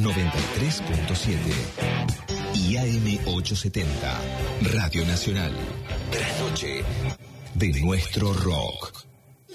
93.7 y AM 870, Radio Nacional. Trasnoche de nuestro rock.